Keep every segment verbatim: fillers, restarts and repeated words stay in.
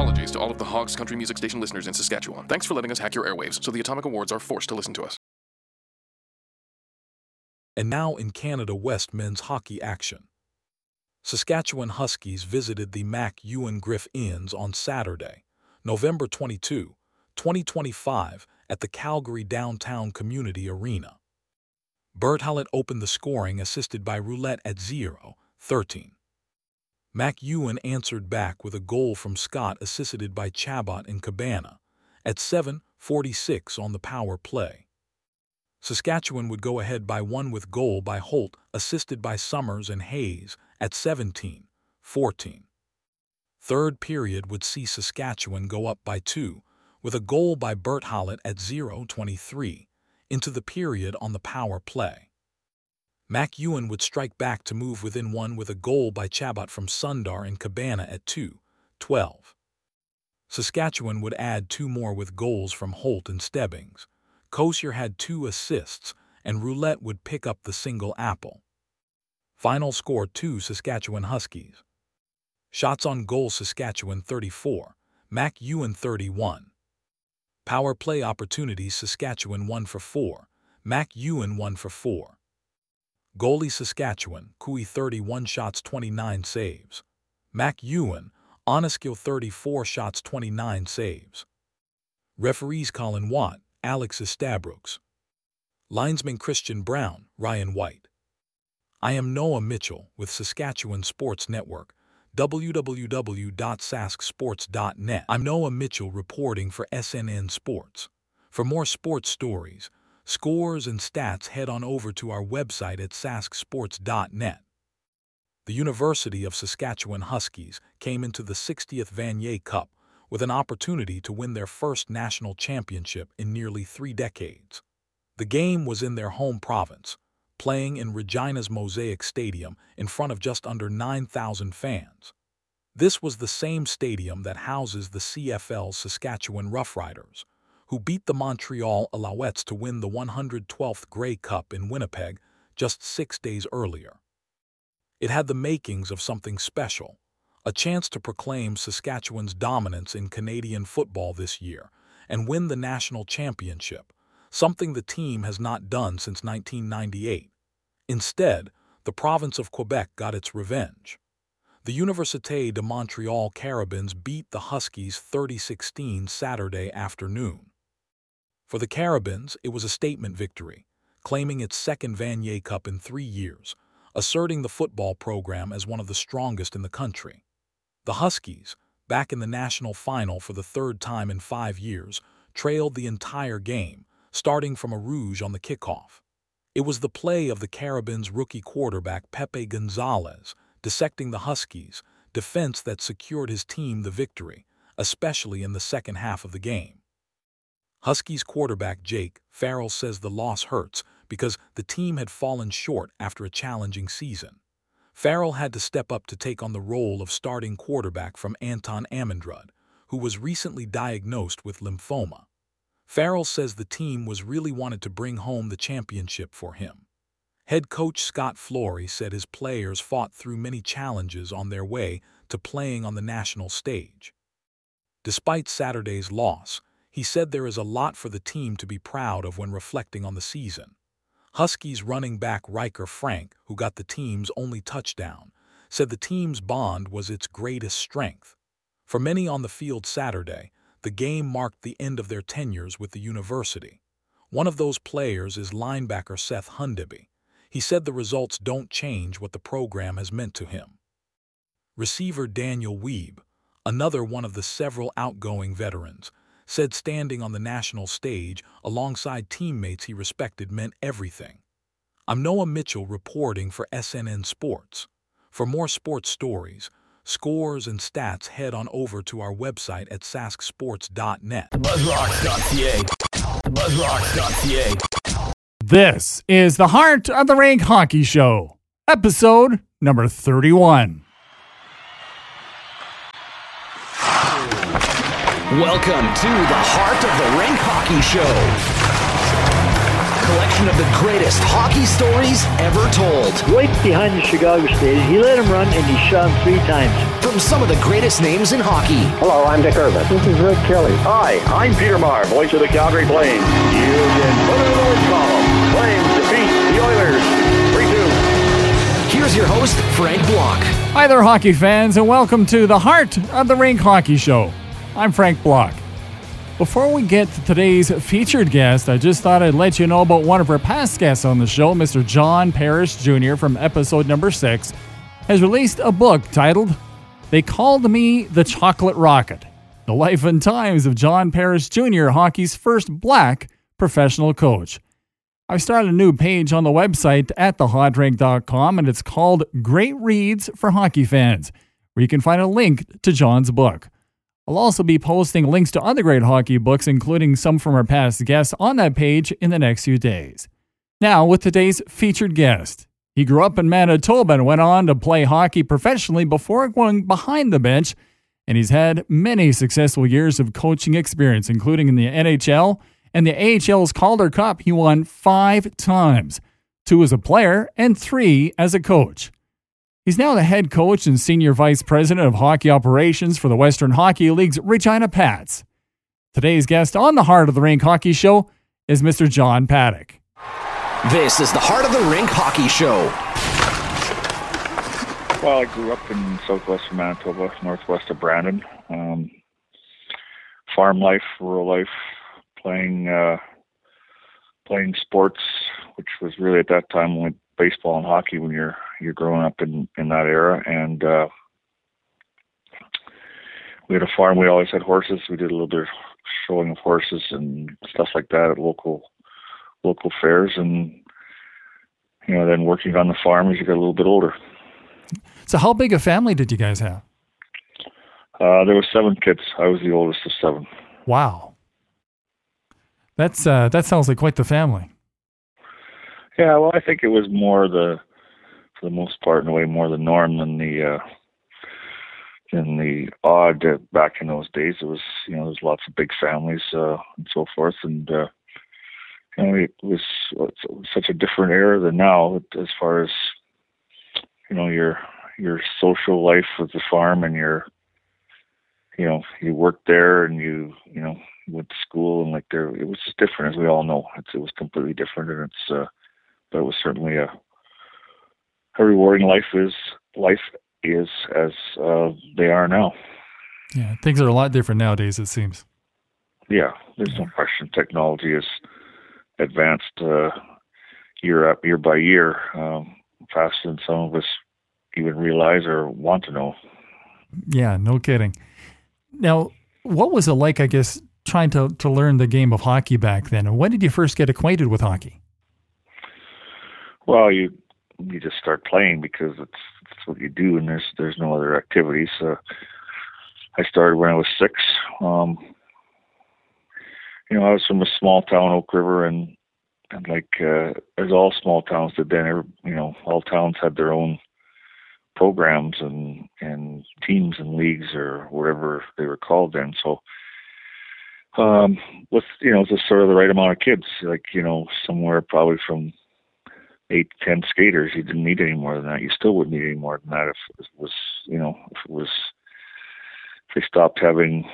apologies to all of the Hogs Country Music Station listeners in Saskatchewan. Thanks for letting us hack your airwaves so the Atomic Awards are forced to listen to us. And now in Canada West men's hockey action. Saskatchewan Huskies visited the Mac Ewan Griff Inns on Saturday, November twenty-second, twenty twenty-five, at the Calgary Downtown Community Arena. Bert Hallett opened the scoring, assisted by Roulette at zero thirteen. Mac Ewan answered back with a goal from Scott, assisted by Chabot and Cabana, at seven forty-six on the power play. Saskatchewan would go ahead by one with goal by Holt, assisted by Summers and Hayes, at seventeen fourteen. Third period would see Saskatchewan go up by two, with a goal by Bert Hallett at zero twenty-three, into the period on the power play. Mac Ewan would strike back to move within one with a goal by Chabot from Sundar and Cabana at two twelve. Saskatchewan would add two more with goals from Holt and Stebbings. Kosier had two assists, and Roulette would pick up the single apple. Final score two Saskatchewan Huskies. Shots on goal Saskatchewan thirty-four, Mac Ewan thirty-one. Power play opportunities Saskatchewan one for four, Mac Ewan one for four. Goalie Saskatchewan, Cooey thirty-one shots twenty-nine saves. Mac Ewan, Oneskill thirty-four shots twenty-nine saves. Referees Colin Watt, Alex Estabrooks. Linesman Christian Brown, Ryan White. I am Noah Mitchell with Saskatchewan Sports Network, w w w dot sask sports dot net. I'm Noah Mitchell reporting for S N N Sports. For more sports stories, scores, and stats, head on over to our website at sask sports dot net. The University of Saskatchewan Huskies came into the sixtieth Vanier Cup with an opportunity to win their first national championship in nearly three decades. The game was in their home province, playing in Regina's Mosaic Stadium in front of just under nine thousand fans. This was the same stadium that houses the C F L's Saskatchewan Roughriders, who beat the Montreal Alouettes to win the one hundred twelfth Grey Cup in Winnipeg just six days earlier. It had the makings of something special, a chance to proclaim Saskatchewan's dominance in Canadian football this year and win the national championship, something the team has not done since nineteen ninety-eight. Instead, the province of Quebec got its revenge. The Université de Montréal Carabins beat the Huskies thirty sixteen Saturday afternoon. For the Carabins, it was a statement victory, claiming its second Vanier Cup in three years, asserting the football program as one of the strongest in the country. The Huskies, back in the national final for the third time in five years, trailed the entire game, starting from a rouge on the kickoff. It was the play of the Carabins' rookie quarterback Pepe Gonzalez, dissecting the Huskies' defense that secured his team the victory, especially in the second half of the game. Huskies quarterback Jake Farrell says the loss hurts because the team had fallen short after a challenging season. Farrell had to step up to take on the role of starting quarterback from Anton Ammandrad, who was recently diagnosed with lymphoma. Farrell says the team was really wanted to bring home the championship for him. Head coach Scott Flory said his players fought through many challenges on their way to playing on the national stage. Despite Saturday's loss, he said there is a lot for the team to be proud of when reflecting on the season. Huskies running back Riker Frank, who got the team's only touchdown, said the team's bond was its greatest strength. For many on the field Saturday, the game marked the end of their tenures with the university. One of those players is linebacker Seth Hundeby. He said the results don't change what the program has meant to him. Receiver Daniel Weeb, another one of the several outgoing veterans, said standing on the national stage alongside teammates he respected meant everything. I'm Noah Mitchell reporting for S N N Sports. For more sports stories, scores, and stats, head on over to our website at sask sports dot net. buzzrocks dot c a buzzrocks dot c a This is the Heart of the Rink Hockey Show, episode number thirty-one. Welcome to the Heart of the Rink Hockey Show. collection of the greatest hockey stories ever told. Right behind the Chicago stage, he let him run and he shot him three times. From some of the greatest names in hockey. Hello, I'm Dick Irvin. This is Rick Kelly. Hi, I'm Peter Maher, voice of the Calgary Flames. You can put it in the win column. Flames defeat the Oilers three two. Here's your host, Frank Block. Hi there, hockey fans, and welcome to the Heart of the Rink Hockey Show. I'm Frank Block. Before we get to today's featured guest, I just thought I'd let you know about one of our past guests on the show. Mister John Parrish Junior from episode number six has released a book titled They Called Me the Chocolate Rocket, The Life and Times of John Parrish Junior, hockey's first black professional coach. I've started a new page on the website at the hot rink dot com, and it's called Great Reads for Hockey Fans, where you can find a link to John's book. I'll also be posting links to other great hockey books, including some from our past guests, on that page in the next few days. Now, with today's featured guest. He grew up in Manitoba and went on to play hockey professionally before going behind the bench, and he's had many successful years of coaching experience, including in the N H L and the A H L's Calder Cup. He won five times, two as a player and three as a coach. He's now the head coach and senior vice president of hockey operations for the Western Hockey League's Regina Pats. Today's guest on the Heart of the Rink Hockey Show is Mister John Paddock. This is the Heart of the Rink Hockey Show. Well, I grew up in southwestern Manitoba, northwest of Brandon. Um, farm life, rural life, playing uh, playing sports, which was really at that time only baseball and hockey when you're you're growing up in, in that era. And uh, we had a farm. We always had horses. We did a little bit of showing of horses and stuff like that at local local fairs. And you know, then working on the farm as you got a little bit older. So how big a family did you guys have? Uh, there were seven kids. I was the oldest of seven. Wow. That's uh, that sounds like quite the family. Yeah, well, I think it was more the, for the most part, in a way, more the norm than the, uh, than the odd. Uh, back in those days, it was, you know, there's lots of big families uh, and so forth, and uh, you know, it was, it was such a different era than now, as far as, you know, your your social life with the farm, and your, you know, you worked there, and you, you know, went to school, and like there, it was just different, as we all know. It's, it was completely different, and it's. Uh, But it was certainly a, a rewarding life is life is as uh, they are now. Yeah, things are a lot different nowadays, it seems. Yeah, there's no question. Technology has advanced uh, year up year by year, um, faster than some of us even realize or want to know. Yeah, no kidding. Now, what was it like, I guess, trying to, to learn the game of hockey back then? And when did you first get acquainted with hockey? Well, you you just start playing because it's, it's what you do, and there's there's no other activities. Uh, I started when I was six. Um, you know, I was from a small town, Oak River, and and like uh, as all small towns did then, every, you know, all towns had their own programs and and teams and leagues or whatever they were called then. So, um, with you know, just sort of the right amount of kids, like you know, somewhere probably from eight to ten skaters. You didn't need any more than that. You still wouldn't need any more than that if it was, you know, if it was, if they stopped having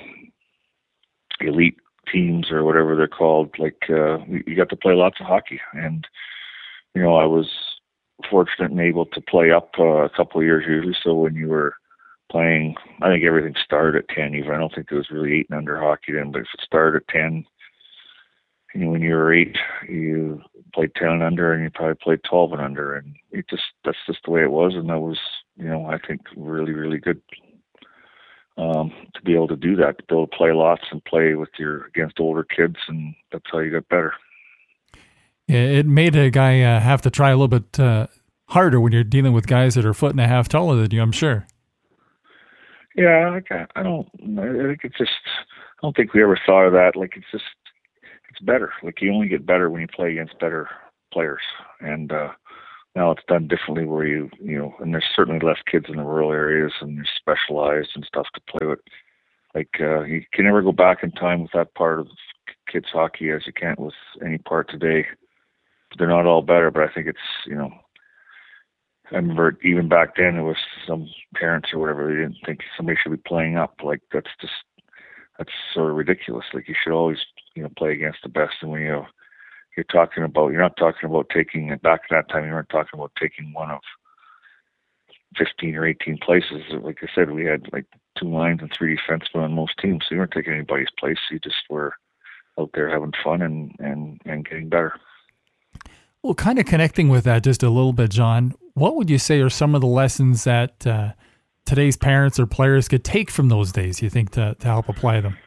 elite teams or whatever they're called. Like, uh, you got to play lots of hockey. And, you know, I was fortunate and able to play up uh, a couple of years usually. So when you were playing, I think everything started at ten even. I don't think there was really eight and under hockey then, but if it started at ten, you know, when you were eight, you played ten and under, and you probably played twelve and under, and it just that's just the way it was, and that was, you know, I think really really good um, to be able to do that, to be able to play lots and play with your against older kids, and that's how you got better. It made a guy uh, have to try a little bit uh, harder when you're dealing with guys that are a foot and a half taller than you, I'm sure. Yeah, I, I don't. I think it's just. I don't think we ever thought of that. Like it's just. It's better. Like you only get better when you play against better players, and uh, now it's done differently. Where you, you know, and there's certainly less kids in the rural areas, and there's specialized and stuff to play with. Like uh, you can never go back in time with that part of kids hockey as you can't with any part today. they're not all better, but I think it's, you know, I remember even back then it was some parents or whatever, they didn't think somebody should be playing up. Like, that's just, that's sort of ridiculous. Like, you should always, you know, play against the best. And when you, you're talking about, you're not talking about taking, back at that time, you weren't talking about taking one of fifteen or eighteen places. Like I said, we had like two lines and three defensemen on most teams, so you weren't taking anybody's place. You just were out there having fun and, and, and getting better. Well, kind of connecting with that just a little bit, John, what would you say are some of the lessons that uh, today's parents or players could take from those days, you think, to, to help apply them?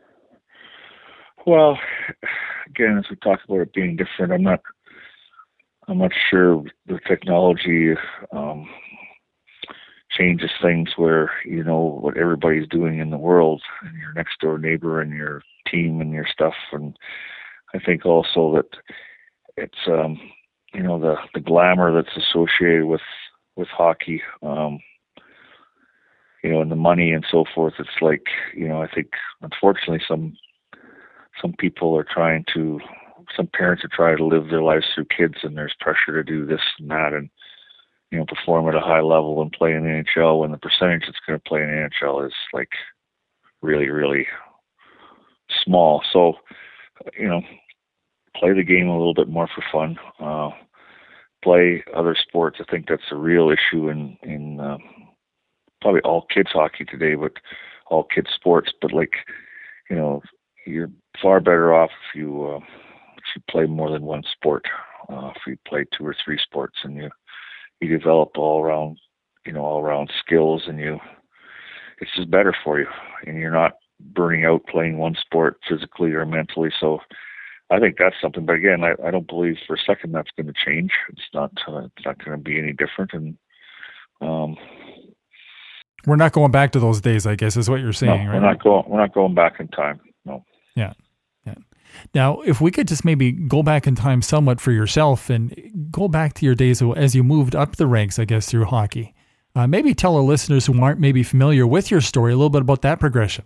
Well, again, as we talk about it being different, I'm not, I'm not sure the technology um, changes things where you know what everybody's doing in the world, and your next door neighbor and your team and your stuff. And I think also that it's um, you know the the glamour that's associated with with hockey, um, you know, and the money and so forth. It's like, you know, I think unfortunately some some people are trying to, some parents are trying to live their lives through kids, and there's pressure to do this and that, and you know, perform at a high level and play in the N H L when the percentage that's going to play in the N H L is like really, really small. So, you know, play the game a little bit more for fun. Uh, play other sports. I think that's a real issue in, in uh, probably all kids hockey today, but all kids sports. But like, you know, you're far better off if you, uh, if you play more than one sport. Uh, if you play two or three sports and you, you develop all around, you know, all around skills, and you, it's just better for you, and you're not burning out playing one sport physically or mentally. So I think that's something, but again, I, I don't believe for a second that's going to change. It's not, uh, it's not going to be any different. And, um, we're not going back to those days, I guess, is what you're saying, no, right? We're not going, we're not going back in time. No. Yeah. Yeah. Now, if we could just maybe go back in time somewhat for yourself and go back to your days as you moved up the ranks, I guess, through hockey, uh, maybe tell our listeners who aren't maybe familiar with your story a little bit about that progression.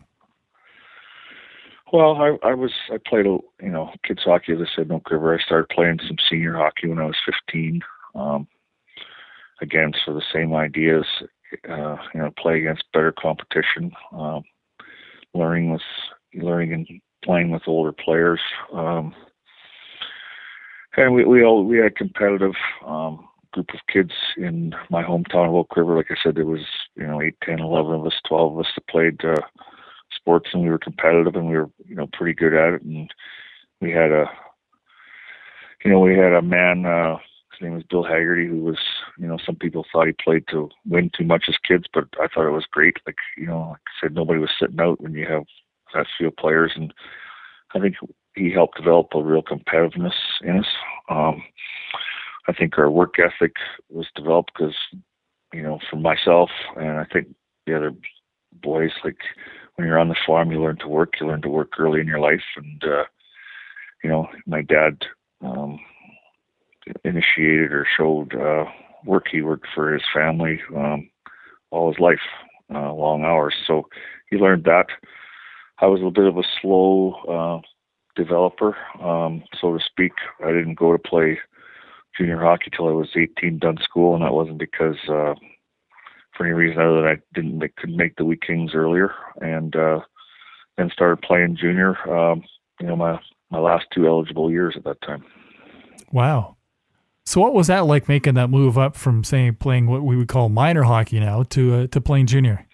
Well, I, I was, I played, you know, kids hockey, as I said, in Oak River. I started playing some senior hockey when I was fifteen. Um, again, so the same ideas, uh, you know, play against better competition, um, learning with, learning and playing with older players. Um, and we, we all, we had a competitive, um, group of kids in my hometown of Oak River. Like I said, there was, you know, eight, ten, eleven of us, twelve of us that played, uh, sports, and we were competitive, and we were, you know, pretty good at it. And we had a, you know, we had a man, uh, his name was Bill Haggerty, who was, you know, some people thought he played to win too much as kids, but I thought it was great. Like, you know, like I said, nobody was sitting out when you have that few players, and I think he helped develop a real competitiveness in us. Um, I think our work ethic was developed because, you know, for myself, and I think the other boys, like when you're on the farm, you learn to work, you learn to work early in your life. And, uh, you know, my dad um, initiated or showed uh, work. He worked for his family um, all his life, uh, long hours. So he learned that. I was a little bit of a slow uh, developer, um, so to speak. I didn't go to play junior hockey till I was eighteen, done school, and that wasn't because uh, for any reason other than I didn't make, couldn't make the weekends earlier, and uh, then started playing junior. Um, you know, my my last two eligible years at that time. Wow. So what was that like, making that move up from, say, playing what we would call minor hockey now to uh, to playing junior?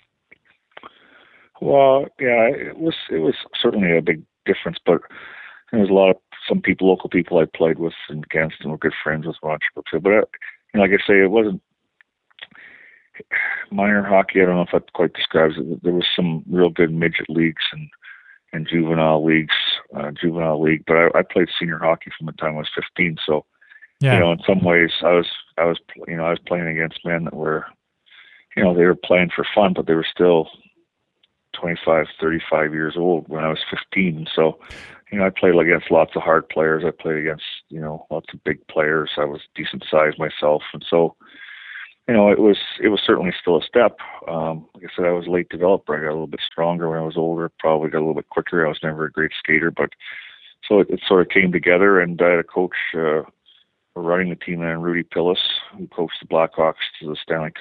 Well, yeah, it was it was certainly a big difference, but there was a lot of some people, local people I played with and against, and were good friends with much. But uh, you know, like I say, it wasn't minor hockey. I don't know if that quite describes it. There was some real good midget leagues and and juvenile leagues, uh, juvenile league. But I, I played senior hockey from the time I was fifteen. So, yeah. you know, in some ways, I was I was you know I was playing against men that were, you know, they were playing for fun, but they were still twenty-five, thirty-five years old when I was fifteen. So, you know, I played against lots of hard players. I played against, you know, lots of big players. I was decent sized myself. And so, you know, it was, it was certainly still a step. Um, like I said, I was a late developer. I got a little bit stronger when I was older, probably got a little bit quicker. I was never a great skater, but so it, it sort of came together, and I had a coach, uh, running the team then, Rudy Pillis, who coached the Blackhawks to the Stanley Cup